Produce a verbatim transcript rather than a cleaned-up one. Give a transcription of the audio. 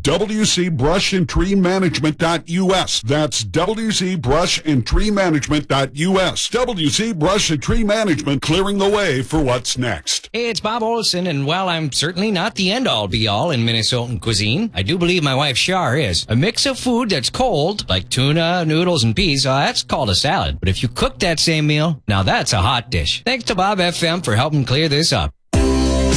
W C Brush and Tree Management dot U S. That's W C Brush and Tree Management dot U S. W C Brush and Tree Management, clearing the way for what's next. Hey, it's Bob Olson, and while I'm certainly not the end-all be-all in Minnesotan cuisine, I do believe my wife Char is. A mix of food that's cold, like tuna, noodles, and peas, uh, that's called a salad. But if you cook that same meal, now that's a hot dish. Thanks to Bob F M for helping clear this up.